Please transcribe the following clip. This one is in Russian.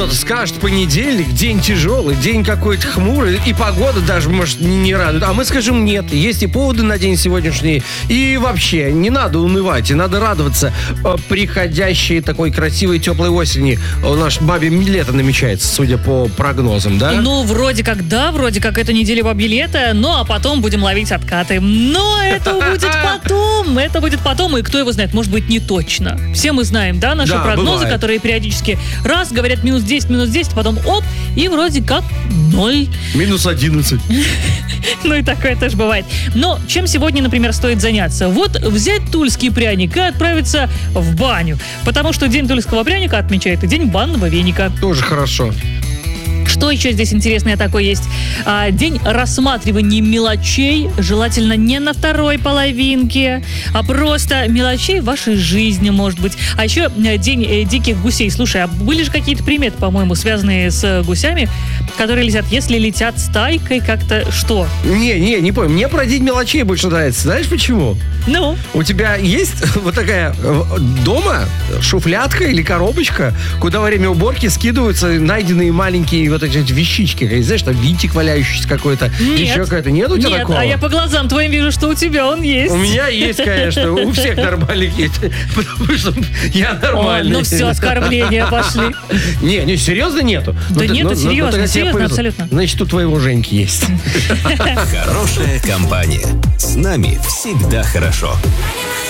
кто-то скажет, понедельник, день тяжелый, день какой-то хмурый, и погода даже, может, не радует. А мы скажем, нет, есть и поводы на день сегодняшний. И вообще, не надо унывать, и надо радоваться приходящей такой красивой теплой осени. У нас бабе лето намечается, судя по прогнозам, да? Ну, вроде как да, вроде как это неделя бабье лето, ну, а потом будем ловить откаты. Но это будет потом, и кто его знает, может быть, не точно. Все мы знаем, да, наши прогнозы, бывает. Которые периодически раз говорят минус 10, потом оп, и вроде как 0. Минус 11. Ну и такое тоже бывает. Но чем сегодня, например, стоит заняться? Вот взять тульский пряник и отправиться в баню. Потому что День тульского пряника отмечает и День банного веника. Тоже хорошо. Что еще здесь интересное такое есть? День рассматривания мелочей, желательно не на второй половинке, а просто мелочей в вашей жизни, может быть. А еще День диких гусей. Слушай, а были же какие-то приметы, по-моему, связанные с гусями, которые летят, если летят стайкой как-то, что? Не понял. Мне про День мелочей больше нравится. Знаешь почему? Ну? У тебя есть вот такая дома шуфлядка или коробочка, куда во время уборки скидываются найденные маленькие вот эти вещички. Знаешь, там винтик валяющийся какой-то. Нет. Еще какая-то. Нет у тебя Нет, такого? а я по глазам твоим вижу, что у тебя он есть. У меня есть, конечно. У всех нормальных есть. Потому что я нормальный. Ну все, оскорбления пошли. Не, серьезно нету. Да нету, серьезно, тогда тебе серьезно, повезло. абсолютно. Значит, у твоего Женьки есть. Хорошая компания. С нами всегда хорошо.